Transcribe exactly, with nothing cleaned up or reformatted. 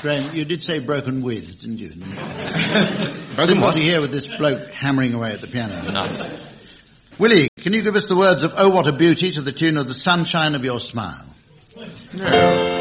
Graham, you did say broken with, didn't you? Broken what? Was he here with this bloke hammering away at the piano? No. Willie, can you give us the words of Oh What a Beauty to the tune of The Sunshine of Your Smile? No.